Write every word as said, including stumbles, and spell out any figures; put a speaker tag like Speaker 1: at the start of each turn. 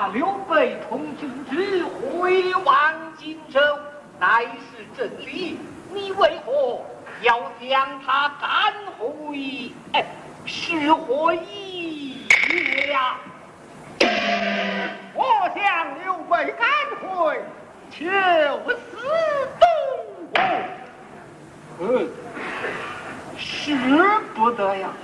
Speaker 1: 那刘备同君之回望荆州，乃是真理，你为何要将他赶回？哎，是何意呀？
Speaker 2: 我将刘备赶回，求死东吴。
Speaker 1: 嗯，使不得呀。